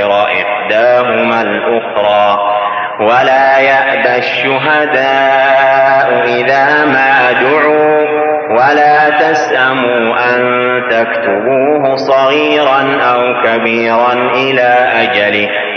تذكر إحداهما الأخرى ولا يأبى الشهداء إذا ما دعوا ولا تسأموا أن تكتبوه صغيرا أو كبيرا إلى أجله